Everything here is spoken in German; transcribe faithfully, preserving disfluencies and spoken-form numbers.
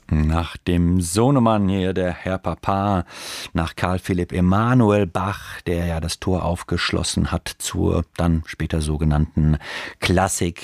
Nach dem Sohnemann hier, der Herr Papa, nach Karl Philipp Emanuel Bach, der ja das Tor aufgeschlossen hat zur dann später sogenannten Klassik